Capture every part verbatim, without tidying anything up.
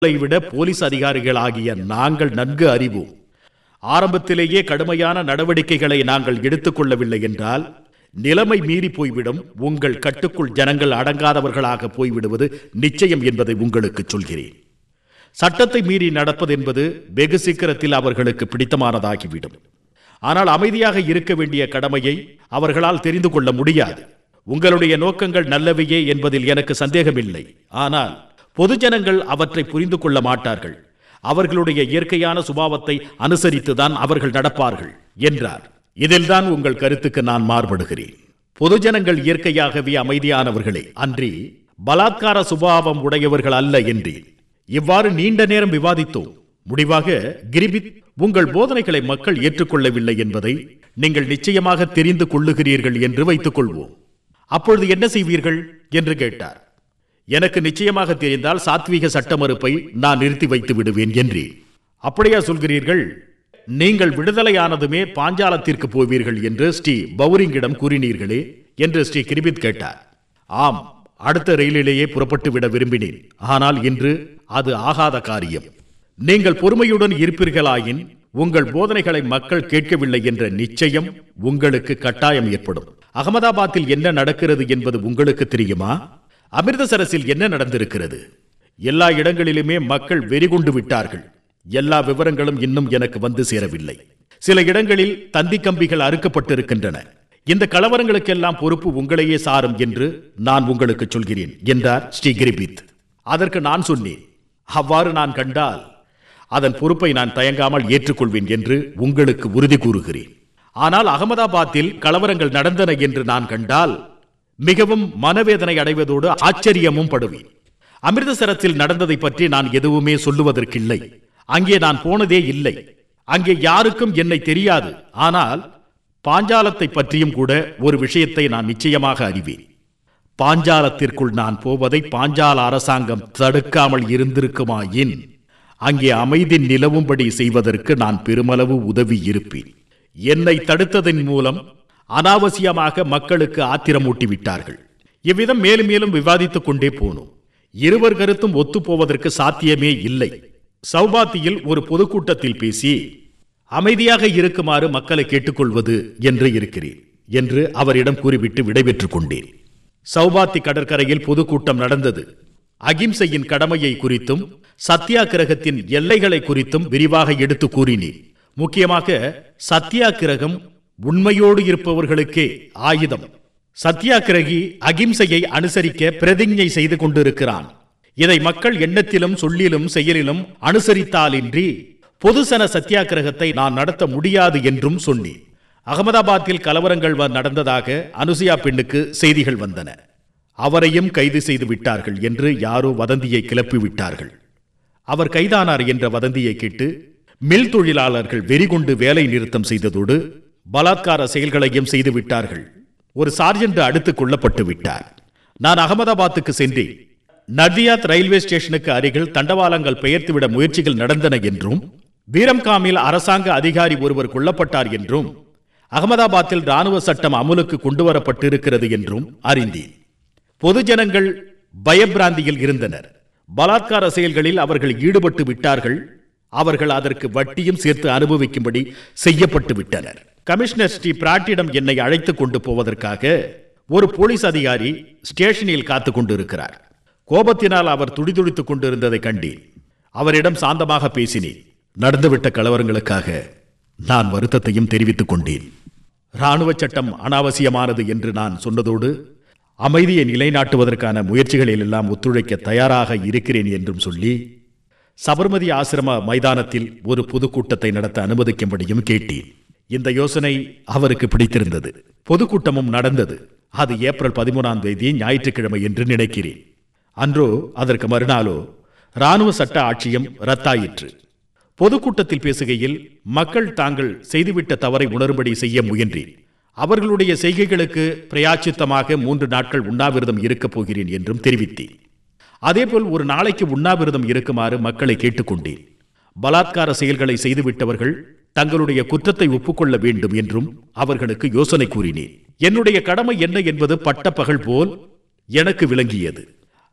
விட போலீஸ் அதிகாரிகள் ஆகிய நாங்கள் நன்கு அறிவோம். ஆரம்பத்திலேயே கடுமையான நடவடிக்கைகளை நாங்கள் எடுத்துக்கொள்ளவில்லை என்றால் நிலைமை மீறி போய்விடும். உங்கள் கட்டுக்குள் ஜனங்கள் அடங்காதவர்களாக போய்விடுவது நிச்சயம் என்பதை உங்களுக்கு சொல்கிறேன். சட்டத்தை மீறி நடப்பது என்பது வெகு சீக்கிரத்தில் அவர்களுக்கு பிடித்தமானதாகிவிடும். ஆனால் அமைதியாக இருக்க வேண்டிய கடமையை அவர்களால் தெரிந்து கொள்ள முடியாது. உங்களுடைய நோக்கங்கள் நல்லவையே என்பதில் எனக்கு சந்தேகமில்லை. ஆனால் பொதுஜனங்கள் அவற்றை புரிந்து கொள்ள மாட்டார்கள். அவர்களுடைய இயற்கையான சுபாவத்தை அனுசரித்துதான் அவர்கள் நடப்பார்கள் என்றார். இதில்தான் உங்கள் கருத்துக்கு நான் மாறுபடுகிறேன். பொதுஜனங்கள் இயற்கையாகவே அமைதியானவர்களே அன்றி பலாத்கார சுபாவம் உடையவர்கள் அல்ல என்றேன். இவ்வாறு நீண்ட நேரம் விவாதித்தோம். முடிவாக கிரிபித், உங்கள் போதனைகளை மக்கள் ஏற்றுக்கொள்ளவில்லை என்பதை நீங்கள் நிச்சயமாக தெரிந்து கொள்ளுகிறீர்கள் என்று வைத்துக் கொள்வோம். அப்பொழுது என்ன செய்வீர்கள் என்று கேட்டார். எனக்கு நிச்சயமாக தெரிந்தால் சாத்வீக சட்ட மறுப்பை நான் நிறுத்தி வைத்து விடுவேன் என்றேன். அப்படியா சொல்கிறீர்கள்? நீங்கள் விடுதலையானதுமே பாஞ்சாலத்திற்கு போவீர்கள் என்று ஸ்ரீ பௌரிங்கிடம் கூறினீர்களே என்று ஸ்ரீ கிரிபித் கேட்டார். ஆம், அடுத்த ரயிலிலேயே புறப்பட்டு விட விரும்பினேன். ஆனால் இன்று அது ஆகாத காரியம். நீங்கள் பொறுமையுடன் இருப்பீர்களாயின் உங்கள் போதனைகளை மக்கள் கேட்கவில்லை என்ற நிச்சயம் உங்களுக்கு கட்டாயம் ஏற்படும். அகமதாபாத்தில் என்ன நடக்கிறது என்பது உங்களுக்கு தெரியுமா? அமிர்தசரஸில் என்ன நடந்திருக்கிறது? எல்லா இடங்களிலுமே மக்கள் வெறிகொண்டு விட்டார்கள். எல்லா விவரங்களும் இன்னும் எனக்கு வந்து சேரவில்லை. சில இடங்களில் தந்தி கம்பிகள் அறுக்கப்பட்டிருக்கின்றன. இந்த கலவரங்களுக்கெல்லாம் பொறுப்பு உங்களையே சாரும் என்று நான் உங்களுக்கு சொல்கிறேன் என்றார் ஸ்ரீ கிரிபித். அதற்கு நான் சொன்னேன், அவ்வாறு நான் கண்டால் அதன் பொறுப்பை நான் தயங்காமல் ஏற்றுக்கொள்வேன் என்று உங்களுக்கு உறுதி கூறுகிறேன். ஆனால் அகமதாபாத்தில் கலவரங்கள் நடந்தன என்று நான் கண்டால் மிகவும் மனவேதனை அடைவதோடு ஆச்சரியமும் படுவேன். அமிர்தசரஸில் நடந்ததை பற்றி நான் எதுவுமே சொல்லுவதற்கில்லை. அங்கே நான் போனதே இல்லை. அங்கே யாருக்கும் என்னை தெரியாது. ஆனால் பாஞ்சாலத்தை பற்றியும் கூட ஒரு விஷயத்தை நான் நிச்சயமாக அறிவேன். பாஞ்சாலத்திற்குள் நான் போவதை பாஞ்சால அரசாங்கம் தடுக்காமல் இருந்திருக்குமாயின் அங்கே அமைதி நிலவும்படி செய்வதற்கு நான் பெருமளவு உதவி இருப்பேன். என்னை தடுத்ததன் மூலம் அனாவசியமாக மக்களுக்கு ஆத்திரமூட்டிவிட்டார்கள். இவ்விதம் மேலும் மேலும் விவாதித்துக் கொண்டே போனோம். இருவர் கருத்தும் ஒத்துப்போவதற்கு சாத்தியமே இல்லை. சௌபாத்தியில் ஒரு பொதுக்கூட்டத்தில் பேசி அமைதியாக இருக்குமாறு மக்களை கேட்டுக்கொள்வது என்று இருக்கிறேன் என்று அவரிடம் கூறிவிட்டு விடைபெற்றுக் கொண்டேன். சௌபாத்தி கடற்கரையில் பொதுக்கூட்டம் நடந்தது. அகிம்சையின் கடமையை குறித்தும் சத்தியாகிரகத்தின் எல்லைகளை குறித்தும் விரிவாக எடுத்து கூறினேன். முக்கியமாக சத்தியாகிரகம் உண்மையோடு இருப்பவர்களுக்கே ஆயுதம். சத்தியாகிரகி அகிம்சையை அனுசரிக்க பிரதிஞ்ஞை செய்து கொண்டிருக்கிறான். இதை மக்கள் எண்ணத்திலும் சொல்லிலும் செயலிலும் அனுசரித்தாலின்றி பொதுசன சத்தியாகிரகத்தை நான் நடத்த முடியாது என்றும் சொன்னேன். அகமதாபாத்தில் கலவரங்கள் நடந்ததாக அனுசுயா பெண்ணுக்கு செய்திகள் வந்தன. அவரையும் கைது செய்து விட்டார்கள் என்று யாரோ வதந்தியை கிளப்பிவிட்டார்கள். அவர் கைதானார் என்ற வதந்தியை கேட்டு மில் தொழிலாளர்கள் வெறிகொண்டு வேலை நிறுத்தம் செய்ததோடு பலாத்கார செயல்களையும் செய்து விட்டார்கள். ஒரு சார்ஜென்ட் அடுத்து கொள்ளப்பட்டு விட்டார். நான் அகமதாபாத்துக்கு சென்றேன். நதியாத் ரயில்வே ஸ்டேஷனுக்கு அருகில் தண்டவாளங்கள் பெயர்த்துவிட முயற்சிகள் நடந்தன என்றும் வீரம்காமில் அரசாங்க அதிகாரி ஒருவர் கொல்லப்பட்டார் என்றும் அகமதாபாத்தில் ராணுவ சட்டம் அமுலுக்கு கொண்டுவரப்பட்டிருக்கிறது என்றும் அறிந்தேன். பொதுஜனங்கள் பயபிராந்தியில் இருந்தனர். பலாத்கார செயல்களில் அவர்கள் ஈடுபட்டு விட்டார்கள். அவர்கள் அதற்கு வட்டியும் சேர்த்து அனுபவிக்கும்படி செய்யப்பட்டு விட்டனர். கமிஷனர் ஸ்ரீ பிராட்டிடம் என்னை அழைத்துக் கொண்டு போவதற்காக ஒரு போலீஸ் அதிகாரி ஸ்டேஷனில் காத்துக் கொண்டிருக்கிறார். கோபத்தினால் அவர் துடிதுடித்துக் கொண்டிருந்ததை கண்டேன். அவரிடம் சாந்தமாக பேசினேன். நடந்துவிட்ட கலவரங்களுக்காக நான் வருத்தத்தையும் தெரிவித்துக் கொண்டேன். இராணுவ சட்டம் அனாவசியமானது என்று நான் சொன்னதோடு அமைதியை நிலைநாட்டுவதற்கான முயற்சிகளில் எல்லாம் ஒத்துழைக்க தயாராக இருக்கிறேன் என்றும் சொல்லி சபர்மதி ஆசிரம மைதானத்தில் ஒரு பொதுக்கூட்டத்தை நடத்த அனுமதிக்கும்படியும் கேட்டேன். இந்த யோசனை அவருக்கு பிடித்திருந்தது. பொதுக்கூட்டமும் நடந்தது. அது ஏப்ரல் பதிமூணாம் தேதி ஞாயிற்றுக்கிழமை என்று நினைக்கிறேன். அன்றோ அதற்கு மறுநாளோ இராணுவ சட்ட ஆட்சியம் ரத்தாயிற்று. பொதுக்கூட்டத்தில் பேசுகையில் மக்கள் தாங்கள் செய்துவிட்ட தவறை உணரும்படி செய்ய முயன்றேன். அவர்களுடைய செய்கைகளுக்கு பிரயாச்சித்தமாக மூன்று நாட்கள் உண்ணாவிரதம் இருக்கப் போகிறேன் என்றும் தெரிவித்தேன். அதேபோல் ஒரு நாளைக்கு உண்ணாவிரதம் இருக்குமாறு மக்களை கேட்டுக்கொண்டேன். பலாத்கார செயல்களை செய்துவிட்டவர்கள் தங்களுடைய குற்றத்தை ஒப்புக்கொள்ள வேண்டும் என்றும் அவர்களுக்கு யோசனை கூறினேன். என்னுடைய கடமை என்ன என்பது பட்டப்பகல் போல் எனக்கு விளங்கியது.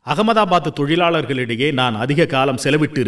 அகமதாபாத் தொழிலாளர்களிடையே நான் அதிக காலம் செலவிட்டு